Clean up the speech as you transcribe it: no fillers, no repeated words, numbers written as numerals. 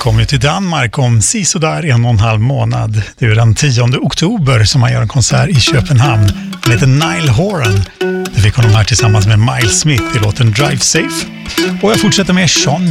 kommer ju till Danmark om sisådär 1,5 månad. Det är den 10 oktober som han gör en konsert i Köpenhamn. Han heter Niall Horan. Det fick honom här tillsammans med Miles Smith i låten Drive Safe. Och jag fortsätter med Sean